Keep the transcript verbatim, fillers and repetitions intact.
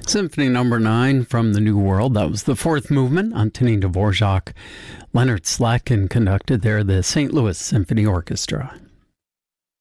Symphony number nine from the New World. That was the fourth movement. Antonin Dvorak. Leonard Slatkin conducted there, the Saint Louis Symphony Orchestra.